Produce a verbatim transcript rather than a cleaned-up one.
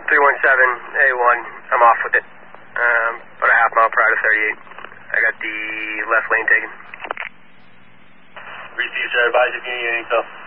three one seven A one, I'm off with it. Um, about a half mile prior to thirty-eight. I got the left lane taken. Receive, sir. Advise if you need any info.